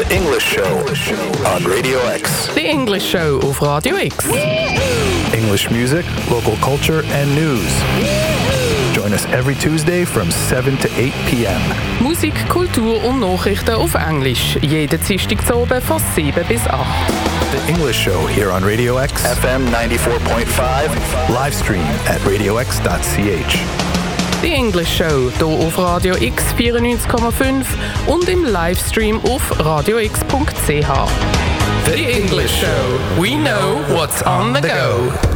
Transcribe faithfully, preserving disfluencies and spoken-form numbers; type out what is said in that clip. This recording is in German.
The English Show on Radio X. The English Show auf Radio X. English music, local culture and news. Join us every Tuesday from seven to eight p.m. Musik, Kultur und Nachrichten auf Englisch. Jeden Dienstag zu oben von sieben bis acht. The English Show here on Radio X. F M ninety-four point five. Livestream at radio x dot c h. The English Show hier auf Radio X vierundneunzig Komma fünf und im Livestream auf radio x punkt c h. The English Show. We know what's on the go.